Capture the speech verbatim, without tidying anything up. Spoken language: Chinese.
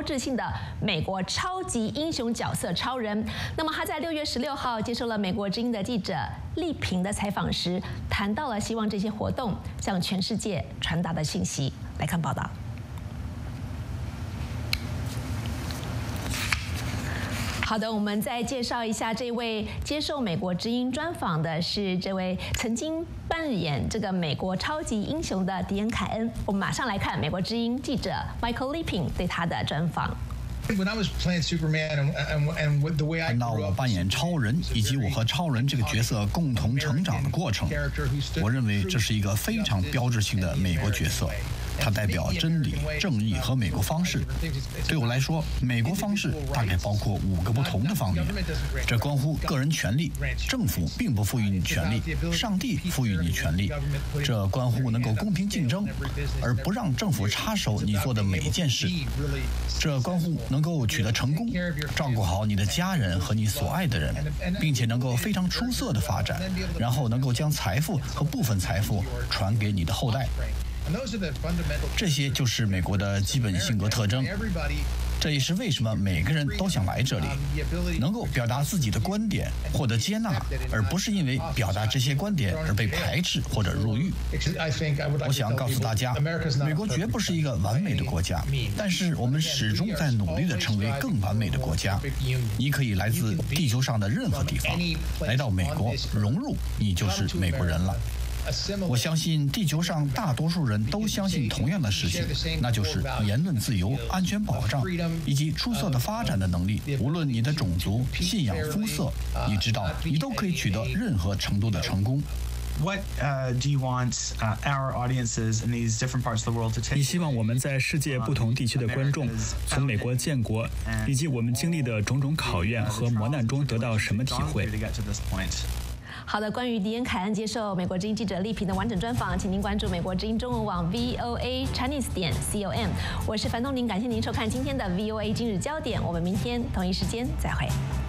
志性的美国超级英雄角色超人。那么他在六月十六号接受了美国之音的记者丽萍的采访时，谈到了希望这些活动向全世界传达的信息。来看报道。 好的，我们再介绍一下这位接受美国之音专访的是这位曾经扮演这个美国超级英雄的迪恩·凯恩。我们马上来看美国之音记者 Michael Lipin 对他的专访。 谈到我扮演超人以及我和超人这个角色共同成长的过程，我认为这是一个非常标志性的美国角色。 它代表真理、正义和美国方式。对我来说，美国方式大概包括五个不同的方面，这关乎个人权利，政府并不赋予你权利，上帝赋予你权利。这关乎能够公平竞争，而不让政府插手你做的每一件事。这关乎能够取得成功，照顾好你的家人和你所爱的人，并且能够非常出色的发展，然后能够将财富和部分财富传给你的后代。 这些就是美国的基本性格特征，这也是为什么每个人都想来这里，能够表达自己的观点，获得接纳，而不是因为表达这些观点而被排斥或者入狱。我想告诉大家，美国绝不是一个完美的国家，但是我们始终在努力地成为更完美的国家。你可以来自地球上的任何地方，来到美国融入，你就是美国人了。 我相信地球上大多数人都相信同样的事情，那就是言论自由、安全保障以及出色的发展的能力。无论你的种族、信仰、肤色，你知道，你都可以取得任何程度的成功。 What uh, do you want uh, our audiences in these different parts of the world to take? 你希望我们在世界不同地区的观众，从美国建国以及我们经历的种种考验和磨难中得到什么体会？ 好的，关于迪恩·凯恩接受美国之音记者丽萍的完整专访，请您关注美国之音中文网 V O A Chinese 点 com。我是樊东林，感谢您收看今天的 V O A 今日焦点，我们明天同一时间再会。